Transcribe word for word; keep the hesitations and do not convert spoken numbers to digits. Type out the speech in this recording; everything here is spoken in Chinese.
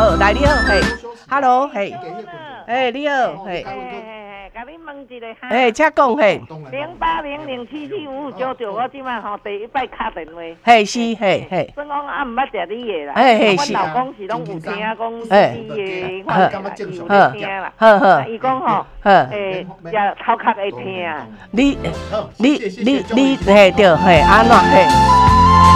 好，来你好，嘿 ，Hello， 嘿，哎，你好，嘿， 甲你问一个哈， 哎，请讲嘿， 零八零零七七五五九九，我即摆吼第一摆敲电话， 嘿是，嘿嘿， 算讲啊毋捌食你的啦， 嘿嘿是， 阮老公是拢有听讲你的话啦，伊有咧听啦， 好好， 伊讲吼，诶，食头壳会听， 你你你你嘿对嘿，安怎嘿？